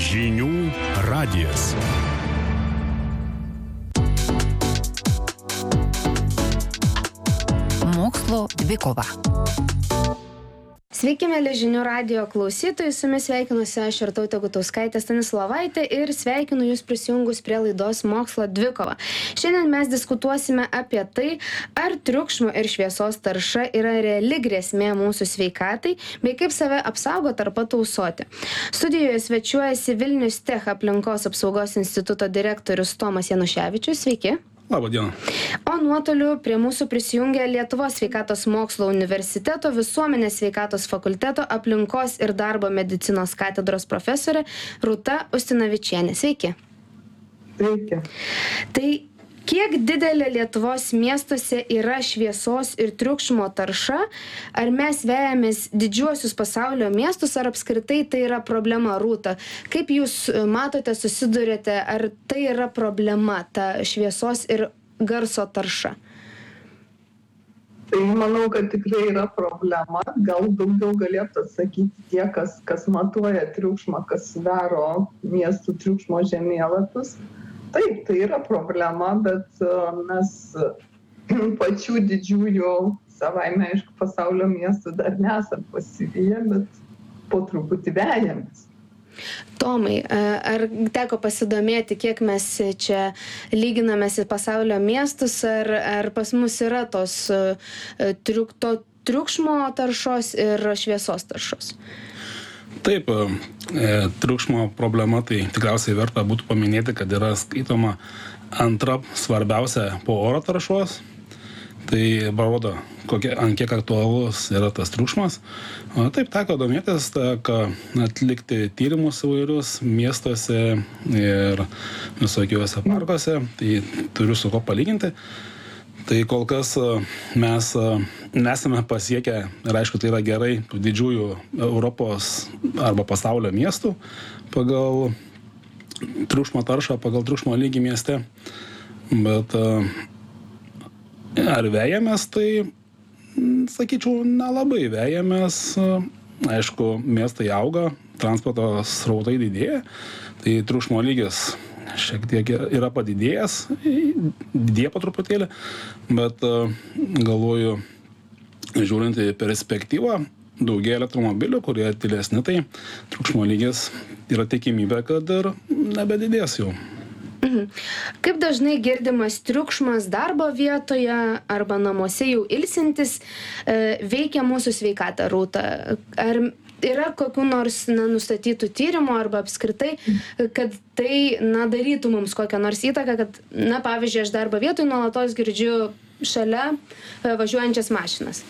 Žinių radijas. Mokslo dvikova. Sveiki, mėly Žinių radijo klausytojai, su jumis sveikinuosi aš Irtautė Gutauskaitė Stanislovaitė ir sveikinu jūs prisijungus prie laidos Mokslo dvikova. Šiandien mes diskutuosime apie tai, ar triukšmo ir šviesos tarša yra reali grėsmė mūsų sveikatai, bei kaip save apsaugoti ar patausoti. Studijoje svečiuojasi Vilnius Tech aplinkos apsaugos instituto direktorius Tomas Januševičius. Sveiki. Labą dieną. O nuotoliu prie mūsų prisijungia Lietuvos sveikatos mokslo universiteto visuomenės sveikatos fakulteto aplinkos ir darbo medicinos katedros profesorė Rūta Ustinavičienė. Sveiki. Sveiki. Tai kiek didelė Lietuvos miestuose yra šviesos ir triukšmo tarša? Ar mes vejamės didžiuosius pasaulio miestus, ar apskritai tai yra problema, Rūta? Kaip jūs matote, susidurėte, ar tai yra problema, ta šviesos ir garso tarša? Tai manau, kad tikrai yra problema. Gal daugiau galėtų atsakyti tie, kas matuoja triukšmą, kas sudaro miestų triukšmo žemėlapius. Taip, tai yra problema, bet mes pačių didžiųjų savaime, aišku, pasaulio miestų dar nesam pasiviję, bet po truputį vejamės. Tomai, ar teko pasidomėti, kiek mes čia lyginamės į pasaulio miestus, ar pas mus yra tos triukšmo taršos ir šviesos taršos? Taip, triukšmo problema, tai tikriausiai verta būtų paminėti, kad yra skaitoma antra svarbiausia po oro taršos. Tai parodo, ant kiek aktualus yra tas triukšmas. Taip, teko domėtis, teko atlikti tyrimus įvairius miestuose ir visokiuose parkuose. Tai turiu su ko palyginti. Tai kol kas mes nesame pasiekę, ir aišku, tai yra gerai, tų didžiųjų Europos arba pasaulio miestų pagal triukšmo taršą, pagal triukšmo lygį mieste. Bet ar vejamės, tai sakyčiau, nelabai vejamės. Aišku, miestai auga, transporto srautai didėja, tai triukšmo lygis šiek tiek yra padidėjęs, didėja po truputėlį, bet galvoju, žiūrint į perspektyvą, daugėja elektromobilių, kurie tylesni, tai triukšmo lygis yra tikimybė, kad ir nebedidės jau. Kaip dažnai girdimas triukšmas darbo vietoje arba namuose jau ilsintis veikia mūsų sveikatą, Rūta? Ar yra kokių nors nustatytų tyrimų arba apskritai, kad tai darytų mums kokią nors įtaką, kad, pavyzdžiui, aš darbo vietoj nuolatos girdžiu šalia važiuojančias mašinas?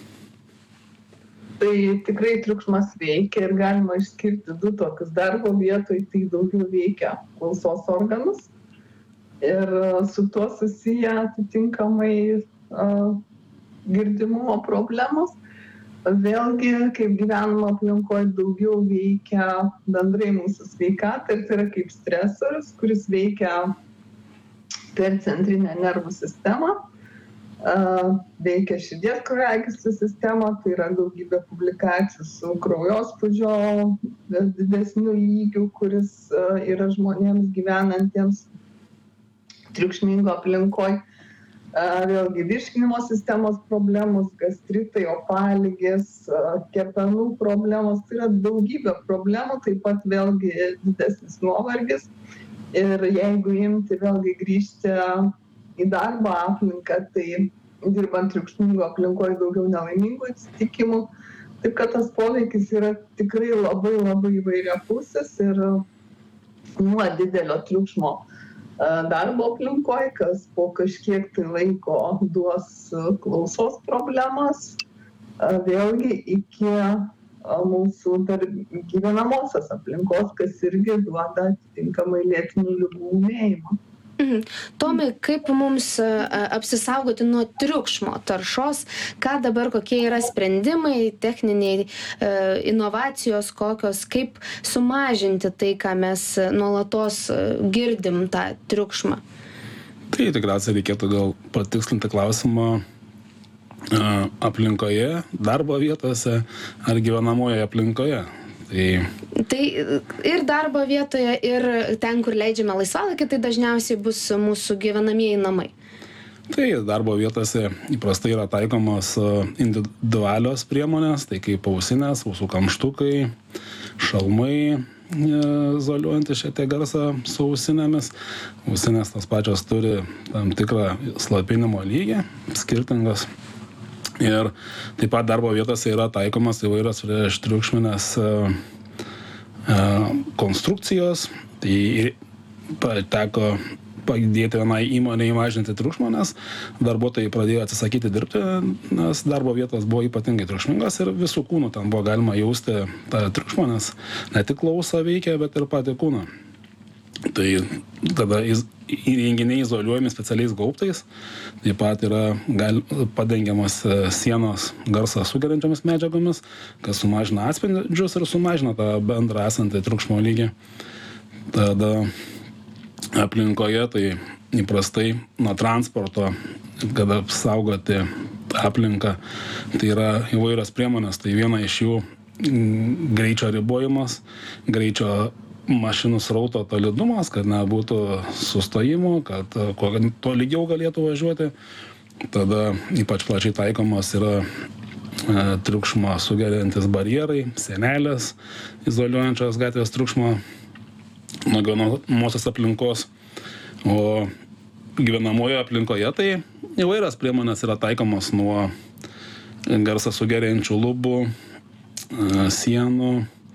Tai tikrai triukšmas veikia ir galima išskirti du tokius. Darbo vietoj tai daugiau veikia klausos organus ir su tuo susiję atitinkamai girdimumo problemos. Vėlgi, kaip gyvenimo aplinkoje daugiau veikia bendrai mūsų sveikatą ir tai yra kaip stresorius, kuris veikia per centrinę nervų sistemą, veikia širdies kraujagyslių sistemą, tai yra daugybė publikacijų su kraujospūdžio didesniu lygiu, kuris yra žmonėms gyvenantiems triukšmingo aplinkoje. Vėlgi virškinimo sistemos problemos, gastritai, opaligės, kepenų problemos, tai yra daugybė problemų, taip pat vėlgi didesnis nuovargis. Ir jeigu imti vėlgi grįžti į darbo aplinką, tai dirbant triukšmingo aplinkoje daugiau nelaimingų atsitikimų, taip kad tas poveikis yra tikrai labai įvairiapusis ir nuo didelio triukšmo darbo aplinkoje, kas po kažkiek tai laiko duos klausos problemas, vėlgi iki mūsų gyvenamosios aplinkos, kas irgi duoda atitinkamai lėtinių ligų ūmėjimą. Tomai, kaip mums apsisaugoti nuo triukšmo taršos, ką dabar kokie yra sprendimai, techniniai inovacijos kokios, kaip sumažinti tai, ką mes nuolatos girdim tą triukšmą? Tai tikriausiai reikėtų gal patikslinti klausimą aplinkoje, darbo vietose ar gyvenamoje aplinkoje. Tai ir darbo vietoje, ir ten, kur leidžiame laisvalaikį, tai dažniausiai bus mūsų gyvenamieji namai. Tai darbo vietose įprastai yra taikomos individualios priemonės, tai kaip ausinės, ausų kamštukai, šalmai, izoliuojantys šiek tiek garsą su ausinėmis. Ausinės tas pačios turi tam tikrą slopinimo lygį, skirtingas. Ir taip pat darbo vietose yra taikomas įvairios prieštriukšminės konstrukcijos. Tai teko padėti vienai įmonei mažinti triukšmą, nes darbuotojai pradėjo atsisakyti dirbti, nes darbo vietos buvo ypatingai triukšmingas ir visų kūnų ten buvo galima jausti tą triukšmą, nes ne tik klausą veikia, bet ir patį kūną. Tai tada įrenginiai izoliuojami specialiais gaubtais, taip pat yra padengiamas sienos garsą sugeriančiomis medžiagomis, kas sumažina atspindžius ir sumažina tą bendrą esantį triukšmo lygį. Tada aplinkoje tai įprastai nuo transporto, kad apsaugoti aplinką, tai yra įvairios priemonės. Tai viena iš jų greičio ribojimas, greičio mašinų srauto tolydumas, kad nebūtų sustojimų, kad to lygiau galėtų važiuoti. Tada ypač plačiai taikomas yra triukšmą sugeriantis barjerai, sienelės, izoliuojančios gatvės triukšmą nuo gyvenamosios aplinkos. O gyvenamojo aplinkoje tai įvairios priemonės yra taikomos nuo garsą sugeriančių lubų, sienų,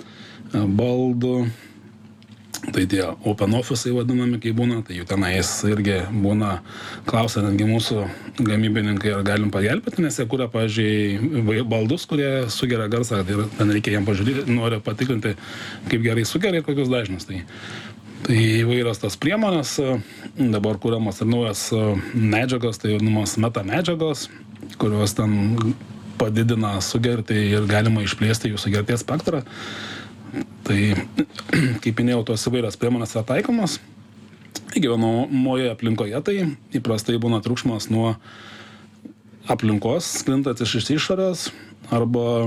baldų. Tai tie open office'ai vadinami, kai būna, tai jų tenais irgi būna, klausia netgi mūsų gamybininkai, ar galim pagelbėti, nes jie kuria, pavyzdžiui, baldus, kurie sugeria garsą, ir ten reikia jiem pažiūrėti, nori patikrinti, kaip gerai sugeria ir kokius dažnius. Tai įvairios tas priemonės, dabar kuriamas ir naujas medžiagos, tai vadinamos meta medžiagos, kurios ten padidina sugerti ir galima išplėsti jų sugerties spektrą. Tai, kaip minėjau, tos įvairios priemonės yra taikomos. Gyvenamoje aplinkoje tai įprastai būna triukšmas nuo aplinkos, sklintantis iš išorės, arba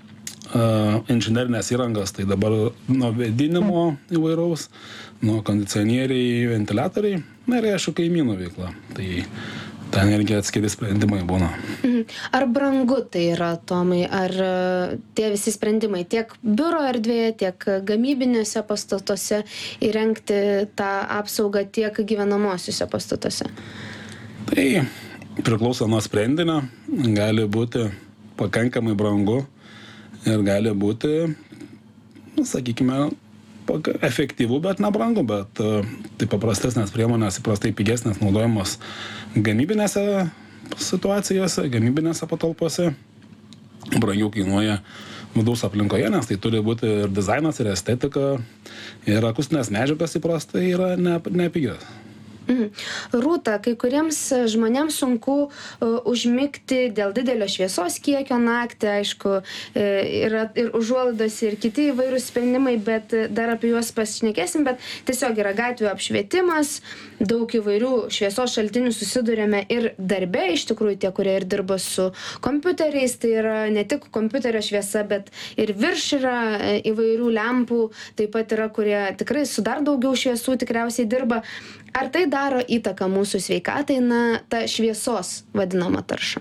inžinerinės įrangas, tai dabar nuo vėdinimo įvairaus, nuo kondicionieriai, ventiliatoriai, na ir aišku kaimynų veikla. Tai ten irgi atskiri sprendimai būna. Ar brangu tai yra, Tomai, ar tie visi sprendimai tiek biuro erdvėje, tiek gamybinėse pastatuose įrengti tą apsaugą, tiek gyvenamosiuose pastatuose? Tai priklauso nuo sprendinio, gali būti pakankamai brangu ir gali būti, sakykime, efektyvų, bet nebrangu, bet tai paprastesnės priemonės, įprastai pigesnės naudojamos gamybinėse situacijose, gamybinėse patalpose. Brangiau kainuoja vidaus aplinkoje, nes tai turi būti ir dizainas, ir estetika, ir akustinės medžiagos įprastai yra nepigios. Rūta, kai kuriems žmonėms sunku užmigti dėl didelio šviesos kiekio naktį, aišku, yra ir užuolaidos, ir kiti įvairūs sprendimai, bet dar apie juos pasišnekėsim, bet tiesiog yra gatvių apšvietimas, daug įvairių šviesos šaltinių susidurėme ir darbe, iš tikrųjų tie, kurie ir dirba su kompiuteriais, tai yra ne tik kompiuterio šviesa, bet ir virš yra įvairių lempų, taip pat yra, kurie tikrai su dar daugiau šviesų tikriausiai dirba. Ar tai daro įtaką mūsų sveikatai, ta šviesos vadinama tarša?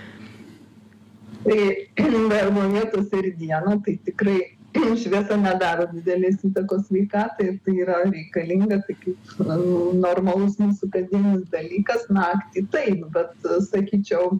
Tai darbo vietose ir dieną, tai tikrai šviesa nedaro didelės įtakos sveikatai ir tai yra reikalinga, tai kaip normalus mūsų kasdienis dalykas, naktį taip, bet sakyčiau,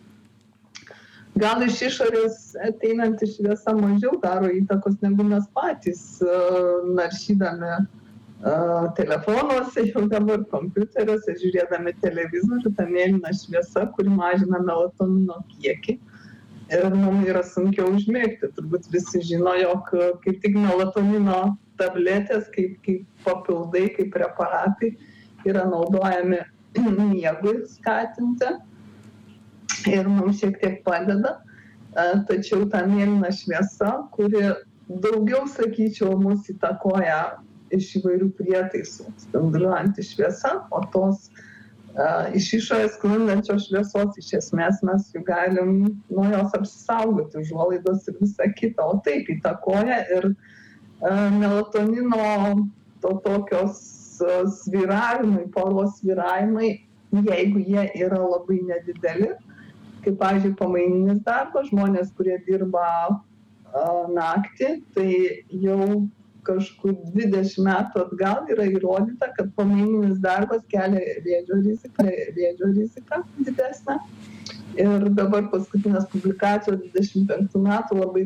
gal iš išorės ateinanti šviesa mažiau daro įtakos negu mes patys naršydami telefonuose, jau dabar kompiuteriuose, žiūrėdami televizorių, ta mėlyna šviesa, kuri mažina melatonino kiekį ir mums yra sunkiau užmigti. Turbūt visi žino, jog kaip tik melatonino tabletės, kaip papildai, kaip preparatai yra naudojami miegui skatinti ir mums šiek tiek padeda. Tačiau ta mėlyna šviesa, kuri daugiau, sakyčiau, mus įtakoja iš įvairių prietaisų spinduliuojanti šviesa, o tos iš išorės sklindančios šviesos, iš esmės mes jų galim nuo jos apsisaugoti, užuolaidos ir visa kita, o taip įtakoja ir melatonino to tokios svyravimai, poros svyravimai, jeigu jie yra labai nedideli, kaip, pavyzdžiui, pamaininis darbas, žmonės, kurie dirba naktį, tai jau kažkur 20 metų atgal yra įrodyta, kad pamaininis darbas kelia vėžio riziką didesnę. Ir dabar paskutinės publikacijos 25 metų labai